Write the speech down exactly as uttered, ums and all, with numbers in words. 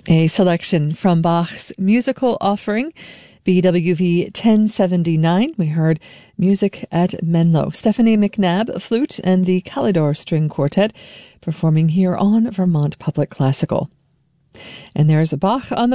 A selection from Bach's musical offering, B W V ten seventy-nine. We heard music at Menlo. Stephanie McNabb, flute, and the Calidor String Quartet performing here on Vermont Public Classical. And there's a Bach on the